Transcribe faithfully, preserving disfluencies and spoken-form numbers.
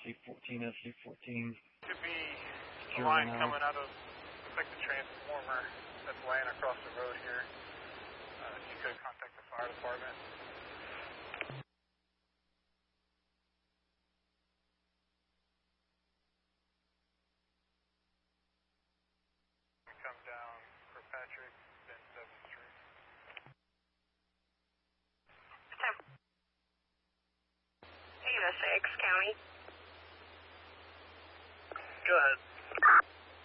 C fourteen, S C fourteen. Could be a line coming out of, looks like the transformer that's laying across the